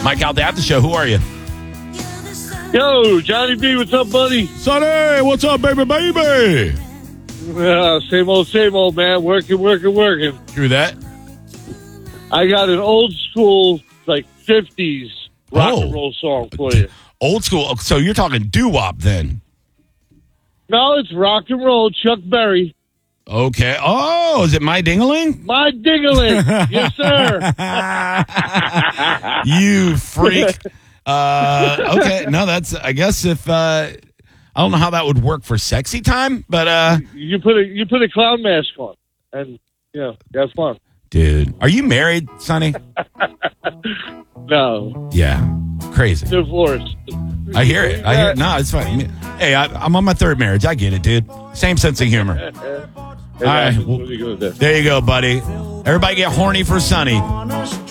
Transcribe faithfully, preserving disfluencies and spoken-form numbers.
Mike out there at the show. Who are you? Yo, Johnny B, what's up, buddy? Sonny, what's up, baby, baby? Uh, same old, same old, man. Working, working, working. True that. I got an old school, like, fifties rock Oh. and roll song for you. Old school. So you're talking doo-wop then. No, it's rock and roll, Chuck Berry. Okay. Oh, is it My Ding-a-Ling? My ding-a-ling. Yes, sir. You freak. Uh, okay. No, that's, I guess if, uh, I don't know how that would work for sexy time, but, uh, You put a you put a clown mask on, and, you know, that's fun. dude, are you married, Sonny? No, Yeah. Crazy. divorced. I hear it. I hear it. No, it's fine. Hey, I, I'm on my third marriage. I get it, dude. Same sense of humor. All right. Well, there you go, buddy. Everybody get horny for Sonny.